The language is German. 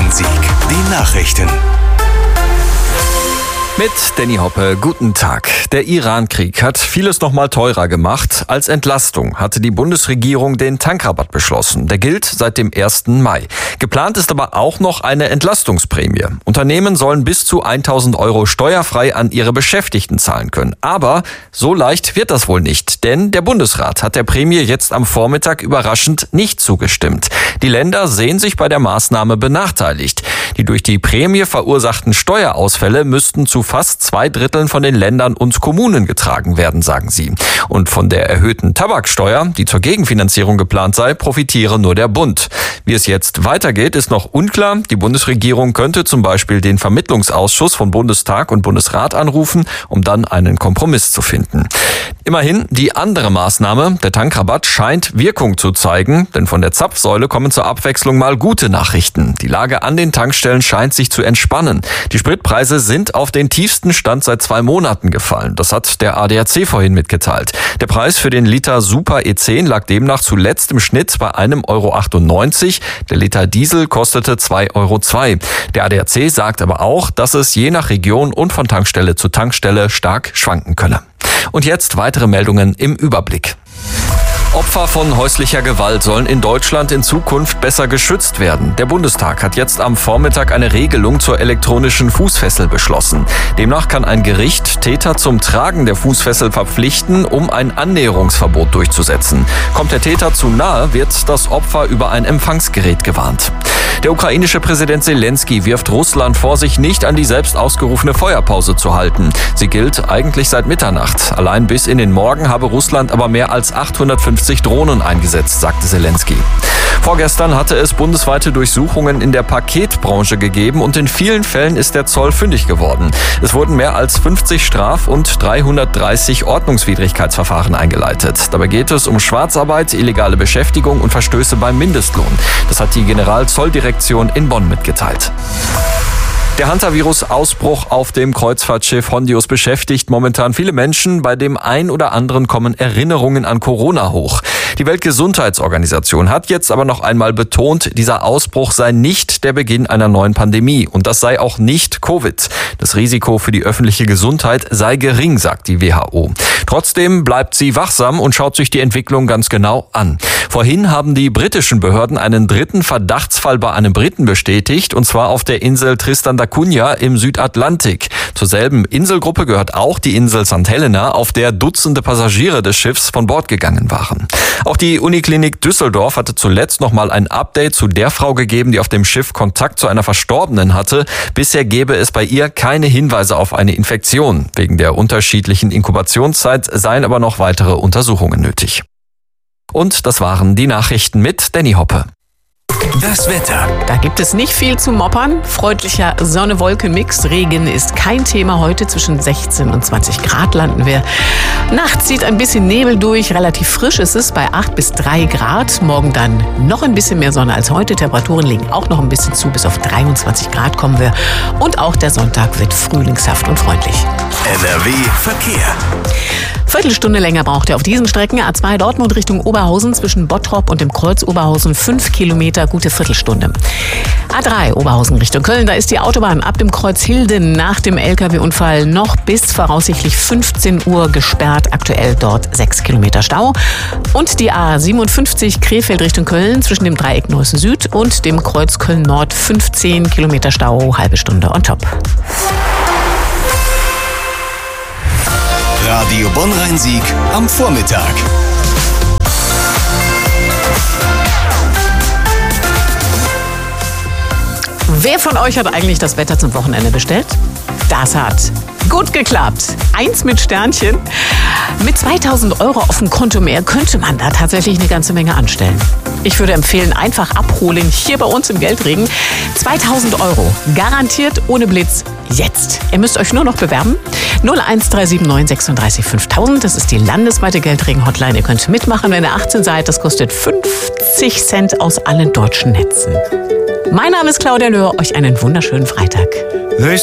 Rhein-Sieg. Die Nachrichten. Mit Danny Hoppe, guten Tag. Der Iran-Krieg hat vieles noch mal teurer gemacht. Als Entlastung hatte die Bundesregierung den Tankrabatt beschlossen. Der gilt seit dem 1. Mai. Geplant ist aber auch noch eine Entlastungsprämie. Unternehmen sollen bis zu 1.000 € steuerfrei an ihre Beschäftigten zahlen können. Aber so leicht wird das wohl nicht, denn der Bundesrat hat der Prämie jetzt am Vormittag überraschend nicht zugestimmt. Die Länder sehen sich bei der Maßnahme benachteiligt. Die durch die Prämie verursachten Steuerausfälle müssten zu fast 2/3 von den Ländern und Kommunen getragen werden, sagen sie. Und von der erhöhten Tabaksteuer, die zur Gegenfinanzierung geplant sei, profitiere nur der Bund. Wie es jetzt weitergeht, ist noch unklar. Die Bundesregierung könnte zum Beispiel den Vermittlungsausschuss von Bundestag und Bundesrat anrufen, um dann einen Kompromiss zu finden. Immerhin, die andere Maßnahme, der Tankrabatt, scheint Wirkung zu zeigen, denn von der Zapfsäule kommen zur Abwechslung mal gute Nachrichten. Die Lage an den Tankstellen scheint sich zu entspannen. Die Spritpreise sind auf den tiefsten Stand seit 2 Monaten gefallen. Das hat der ADAC vorhin mitgeteilt. Der Preis für den Liter Super E10 lag demnach zuletzt im Schnitt bei 1,98 €. Der Liter Diesel kostete 2,02 €. Der ADAC sagt aber auch, dass es je nach Region und von Tankstelle zu Tankstelle stark schwanken könne. Und jetzt weitere Meldungen im Überblick. Opfer von häuslicher Gewalt sollen in Deutschland in Zukunft besser geschützt werden. Der Bundestag hat jetzt am Vormittag eine Regelung zur elektronischen Fußfessel beschlossen. Demnach kann ein Gericht Täter zum Tragen der Fußfessel verpflichten, um ein Annäherungsverbot durchzusetzen. Kommt der Täter zu nahe, wird das Opfer über ein Empfangsgerät gewarnt. Der ukrainische Präsident Zelensky wirft Russland vor, sich nicht an die selbst ausgerufene Feuerpause zu halten. Sie gilt eigentlich seit Mitternacht. Allein bis in den Morgen habe Russland aber mehr als 850 Drohnen eingesetzt, sagte Zelensky. Vorgestern hatte es bundesweite Durchsuchungen in der Paketbranche gegeben und in vielen Fällen ist der Zoll fündig geworden. Es wurden mehr als 50 Straf- und 330 Ordnungswidrigkeitsverfahren eingeleitet. Dabei geht es um Schwarzarbeit, illegale Beschäftigung und Verstöße beim Mindestlohn. Das hat die Generalzolldirektion in Bonn mitgeteilt. Der Hantavirus-Ausbruch auf dem Kreuzfahrtschiff Hondius beschäftigt momentan viele Menschen. Bei dem ein oder anderen kommen Erinnerungen an Corona hoch. Die Weltgesundheitsorganisation hat jetzt aber noch einmal betont, dieser Ausbruch sei nicht der Beginn einer neuen Pandemie. Und das sei auch nicht Covid. Das Risiko für die öffentliche Gesundheit sei gering, sagt die WHO. Trotzdem bleibt sie wachsam und schaut sich die Entwicklung ganz genau an. Vorhin haben die britischen Behörden einen 3. Verdachtsfall bei einem Briten bestätigt, und zwar auf der Insel Tristan da Cunha im Südatlantik. Zur selben Inselgruppe gehört auch die Insel St. Helena, auf der Dutzende Passagiere des Schiffs von Bord gegangen waren. Auch die Uniklinik Düsseldorf hatte zuletzt nochmal ein Update zu der Frau gegeben, die auf dem Schiff Kontakt zu einer Verstorbenen hatte. Bisher gäbe es bei ihr keine Hinweise auf eine Infektion. Wegen der unterschiedlichen Inkubationszeit seien aber noch weitere Untersuchungen nötig. Und das waren die Nachrichten mit Danny Hoppe. Das Wetter. Da gibt es nicht viel zu moppern. Freundlicher Sonne-Wolken-Mix. Regen ist kein Thema heute. Zwischen 16 und 20 Grad landen wir. Nachts zieht ein bisschen Nebel durch. Relativ frisch ist es bei 8 bis 3 Grad. Morgen dann noch ein bisschen mehr Sonne als heute. Temperaturen legen auch noch ein bisschen zu. Bis auf 23 Grad kommen wir. Und auch der Sonntag wird frühlingshaft und freundlich. NRW Verkehr. Viertelstunde länger braucht ihr auf diesen Strecken. A2 Dortmund Richtung Oberhausen zwischen Bottrop und dem Kreuz Oberhausen 5 Kilometer, gute Viertelstunde. A3 Oberhausen Richtung Köln, da ist die Autobahn ab dem Kreuz Hilden nach dem LKW-Unfall noch bis voraussichtlich 15 Uhr gesperrt. Aktuell dort 6 Kilometer Stau. Und die A57 Krefeld Richtung Köln zwischen dem Dreieck Neuss Süd und dem Kreuz Köln Nord 15 Kilometer Stau, halbe Stunde on top. Radio Bonn-Rhein-Sieg am Vormittag. Wer von euch hat eigentlich das Wetter zum Wochenende bestellt? Das hat gut geklappt. 1 mit Sternchen. Mit 2.000 € auf dem Konto mehr könnte man da tatsächlich eine ganze Menge anstellen. Ich würde empfehlen, einfach abholen hier bei uns im Geldregen. 2.000 €, garantiert ohne Blitz, jetzt. Ihr müsst euch nur noch bewerben. 01379 36 5000, das ist die landesweite Geldregen-Hotline. Ihr könnt mitmachen, wenn ihr 18 seid. Das kostet 50 Cent aus allen deutschen Netzen. Mein Name ist Claudia Löhr, euch einen wunderschönen Freitag.